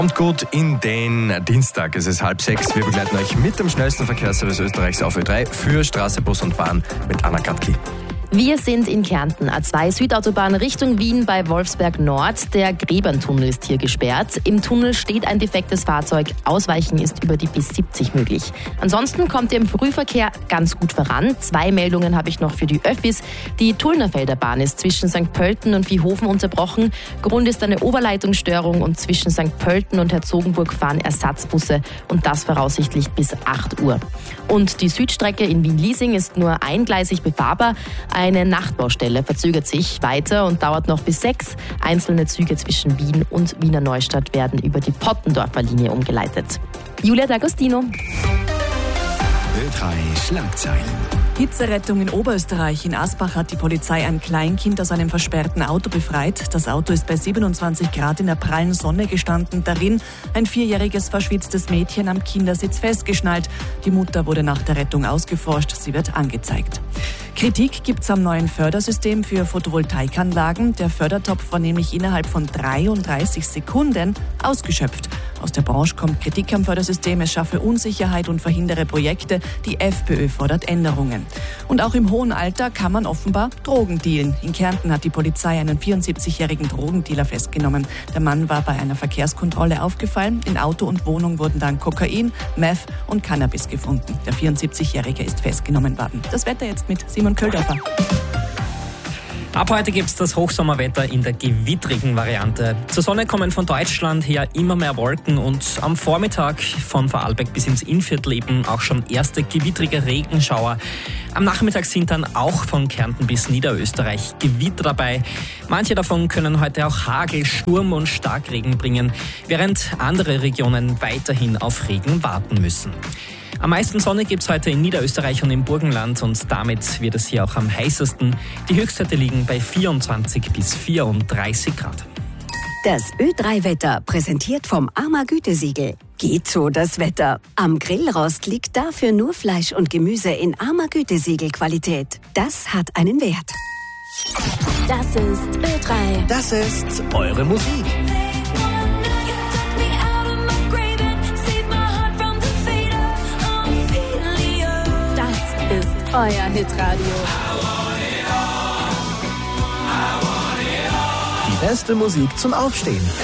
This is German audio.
Kommt gut in den Dienstag. Es ist 5:30. Wir begleiten euch mit dem schnellsten Verkehrsservice Österreichs auf Ö3 für Straße, Bus und Bahn mit Anna Katki. Wir sind in Kärnten, A2 Südautobahn Richtung Wien bei Wolfsberg Nord. Der Gräberntunnel ist hier gesperrt. Im Tunnel steht ein defektes Fahrzeug. Ausweichen ist über die bis 70 möglich. Ansonsten kommt ihr im Frühverkehr ganz gut voran. 2 Meldungen habe ich noch für die Öffis. Die Tullnerfelder Bahn ist zwischen St. Pölten und Viehofen unterbrochen. Grund ist eine Oberleitungsstörung und zwischen St. Pölten und Herzogenburg fahren Ersatzbusse und das voraussichtlich bis 8 Uhr. Und die Südstrecke in Wien-Liesing ist nur eingleisig befahrbar. Eine Nachtbaustelle verzögert sich weiter und dauert noch bis 6. Einzelne Züge zwischen Wien und Wiener Neustadt werden über die Pottendorfer Linie umgeleitet. Julia D'Agostino. Ö3 Schlagzeilen. Hitzerettung in Oberösterreich. In Asbach hat die Polizei ein Kleinkind aus einem versperrten Auto befreit. Das Auto ist bei 27 Grad in der prallen Sonne gestanden. Darin ein 4-jähriges verschwitztes Mädchen am Kindersitz festgeschnallt. Die Mutter wurde nach der Rettung ausgeforscht. Sie wird angezeigt. Kritik gibt's am neuen Fördersystem für Photovoltaikanlagen. Der Fördertopf war nämlich innerhalb von 33 Sekunden ausgeschöpft. Aus der Branche kommt Kritik am Fördersystem, es schaffe Unsicherheit und verhindere Projekte. Die FPÖ fordert Änderungen. Und auch im hohen Alter kann man offenbar Drogen dealen. In Kärnten hat die Polizei einen 74-jährigen Drogendealer festgenommen. Der Mann war bei einer Verkehrskontrolle aufgefallen. In Auto und Wohnung wurden dann Kokain, Meth und Cannabis gefunden. Der 74-Jährige ist festgenommen worden. Das Wetter jetzt mit Simon Köldorfer. Ab heute gibt es das Hochsommerwetter in der gewittrigen Variante. Zur Sonne kommen von Deutschland her immer mehr Wolken und am Vormittag von Vorarlberg bis ins Innviertel eben auch schon erste gewittrige Regenschauer. Am Nachmittag sind dann auch von Kärnten bis Niederösterreich Gewitter dabei. Manche davon können heute auch Hagel, Sturm und Starkregen bringen, während andere Regionen weiterhin auf Regen warten müssen. Am meisten Sonne gibt es heute in Niederösterreich und im Burgenland und damit wird es hier auch am heißesten. Die Höchstwerte liegen bei 24 bis 34 Grad. Das Ö3-Wetter präsentiert vom AMA Gütesiegel. Geht so das Wetter. Am Grillrost liegt dafür nur Fleisch und Gemüse in AMA Gütesiegel-Qualität. Das hat einen Wert. Das ist Ö3. Das ist eure Musik. Euer Hitradio. Die beste Musik zum Aufstehen.